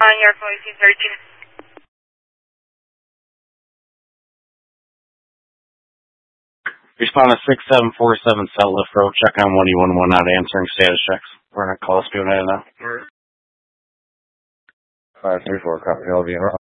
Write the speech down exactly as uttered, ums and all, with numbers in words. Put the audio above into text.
On your voice thirteen. Respond to six seven four seven South Lift Road. Check on one E one one out answering status checks. We're going to call us doing that now. five three four, copy. L V.